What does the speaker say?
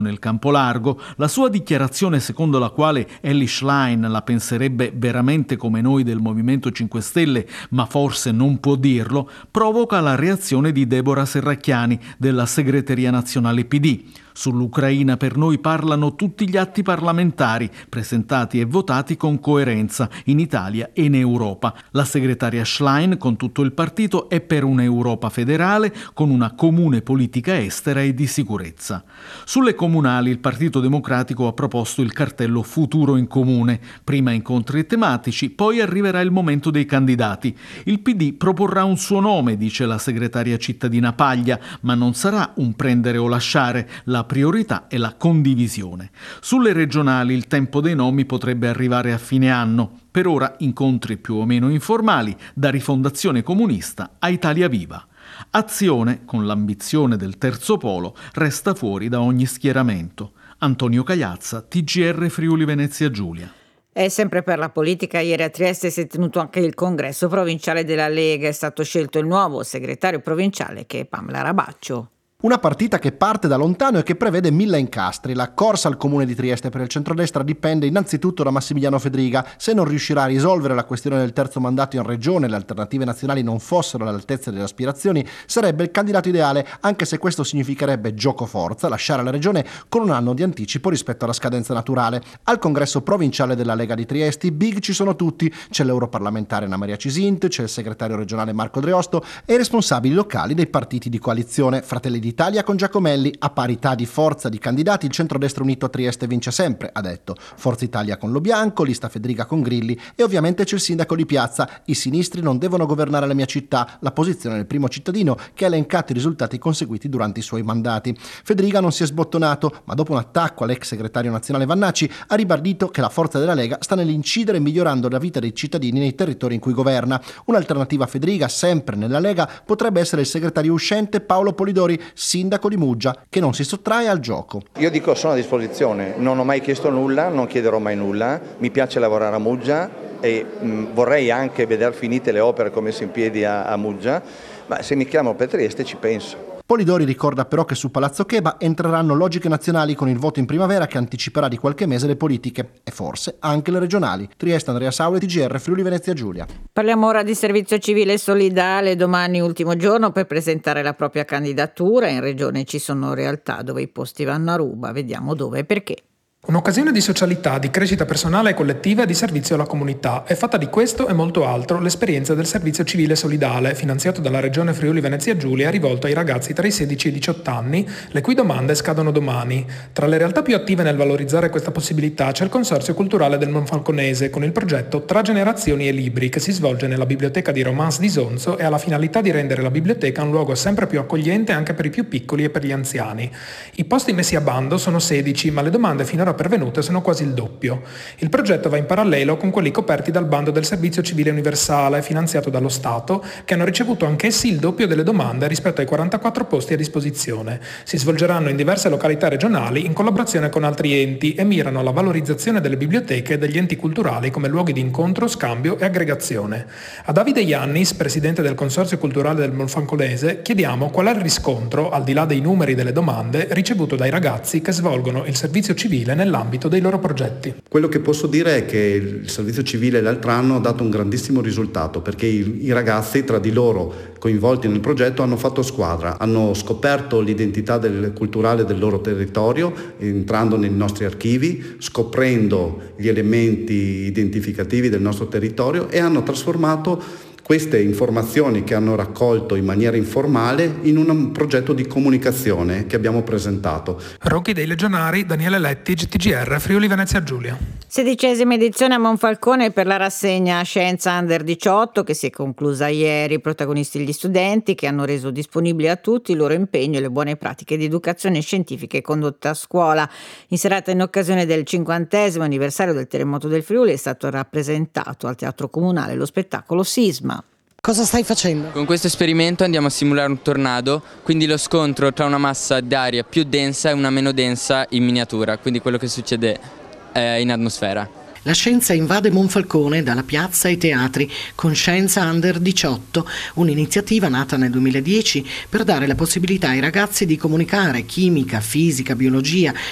nel campo largo, la sua dichiarazione secondo la quale Elly Schlein la penserebbe veramente come noi del Movimento 5 Stelle, ma forse non può dirlo, provoca la reazione di Deborah Serracchiani della segreteria nazionale PD. Sull'Ucraina per noi parlano tutti gli atti parlamentari, presentati e votati con coerenza in Italia e in Europa. La segretaria Schlein, con tutto il partito, è per un'Europa federale con una comune politica estera e di sicurezza. Sulle comunali il Partito Democratico ha proposto il cartello Futuro in Comune. Prima incontri tematici, poi arriverà il momento dei candidati. Il PD proporrà un suo nome, dice la segretaria cittadina Paglia, ma non sarà un prendere o lasciare. La priorità è la condivisione. Sulle regionali il tempo dei nomi potrebbe arrivare a fine anno. Per ora incontri più o meno informali, da Rifondazione Comunista a Italia Viva. Azione, con l'ambizione del terzo polo, resta fuori da ogni schieramento. Antonio Cagliazza, TGR Friuli Venezia Giulia. E sempre per la politica, ieri a Trieste si è tenuto anche il congresso provinciale della Lega. È stato scelto il nuovo segretario provinciale, che è Pamela Rabaccio. Una partita che parte da lontano e che prevede 1000 incastri. La corsa al comune di Trieste per il centrodestra dipende innanzitutto da Massimiliano Fedriga. Se non riuscirà a risolvere la questione del terzo mandato in regione e le alternative nazionali non fossero all'altezza delle aspirazioni, sarebbe il candidato ideale, anche se questo significherebbe giocoforza, lasciare la regione con un anno di anticipo rispetto alla scadenza naturale. Al congresso provinciale della Lega di Trieste i big ci sono tutti. C'è l'europarlamentare Anna Maria Cisint, c'è il segretario regionale Marco Dreosto e i responsabili locali dei partiti di coalizione. Fratelli d'Italia con Giacomelli: a parità di forza di candidati il centrodestra unito a Trieste vince sempre, ha detto. Forza Italia con Lo Bianco, lista Fedriga con Grilli e ovviamente c'è il sindaco di piazza. I sinistri non devono governare la mia città, la posizione del primo cittadino che ha elencato i risultati conseguiti durante i suoi mandati. Fedriga non si è sbottonato, ma dopo un attacco all'ex segretario nazionale Vannacci ha ribadito che la forza della Lega sta nell'incidere migliorando la vita dei cittadini nei territori in cui governa. Un'alternativa a Fedriga, sempre nella Lega, potrebbe essere il segretario uscente Paolo Polidori, sindaco di Muggia, che non si sottrae al gioco. Io dico sono a disposizione, non ho mai chiesto nulla, non chiederò mai nulla, mi piace lavorare a Muggia e vorrei anche vedere finite le opere come messe in piedi a Muggia, ma se mi chiamo per Trieste ci penso. Polidori ricorda però che su Palazzo Cheba entreranno logiche nazionali con il voto in primavera che anticiperà di qualche mese le politiche e forse anche le regionali. Trieste, Andrea Saule, TGR Friuli Venezia Giulia. Parliamo ora di servizio civile solidale. Domani ultimo giorno per presentare la propria candidatura. In regione ci sono realtà dove i posti vanno a ruba. Vediamo dove e perché. Un'occasione di socialità, di crescita personale e collettiva e di servizio alla comunità. È fatta di questo e molto altro l'esperienza del servizio civile solidale, finanziato dalla Regione Friuli Venezia Giulia, rivolto ai ragazzi tra i 16 e i 18 anni, le cui domande scadono domani. Tra le realtà più attive nel valorizzare questa possibilità c'è il Consorzio Culturale del Monfalconese, con il progetto Tra Generazioni e Libri, che si svolge nella biblioteca di Romance di Sonzo e ha la finalità di rendere la biblioteca un luogo sempre più accogliente anche per i più piccoli e per gli anziani. I posti messi a bando sono 16, ma le domande finora pervenute sono quasi il doppio. Il progetto va in parallelo con quelli coperti dal bando del Servizio Civile Universale, finanziato dallo Stato, che hanno ricevuto anch'essi il doppio delle domande rispetto ai 44 posti a disposizione. Si svolgeranno in diverse località regionali in collaborazione con altri enti e mirano alla valorizzazione delle biblioteche e degli enti culturali come luoghi di incontro, scambio e aggregazione. A Davide Iannis, presidente del Consorzio Culturale del Monfalconese, chiediamo qual è il riscontro, al di là dei numeri delle domande, ricevuto dai ragazzi che svolgono il servizio civile nell'ambito dei loro progetti. Quello che posso dire è che il servizio civile l'altro anno ha dato un grandissimo risultato, perché i ragazzi tra di loro coinvolti nel progetto hanno fatto squadra, hanno scoperto l'identità culturale del loro territorio entrando nei nostri archivi, scoprendo gli elementi identificativi del nostro territorio e hanno trasformato queste informazioni che hanno raccolto in maniera informale in un progetto di comunicazione che abbiamo presentato. Rookie dei Legionari, Daniele Lettig, TGR Friuli Venezia Giulia. 16ª edizione a Monfalcone per la rassegna Scienza Under 18 che si è conclusa ieri. Protagonisti gli studenti che hanno reso disponibili a tutti il loro impegno e le buone pratiche di educazione scientifica e condotta a scuola. In serata in occasione del 50° anniversario del terremoto del Friuli è stato rappresentato al Teatro Comunale lo spettacolo Sisma. Cosa stai facendo? Con questo esperimento andiamo a simulare un tornado, quindi lo scontro tra una massa d'aria più densa e una meno densa in miniatura, quindi quello che succede in atmosfera. La scienza invade Monfalcone dalla piazza ai teatri con Scienza Under 18, un'iniziativa nata nel 2010 per dare la possibilità ai ragazzi di comunicare chimica, fisica, biologia,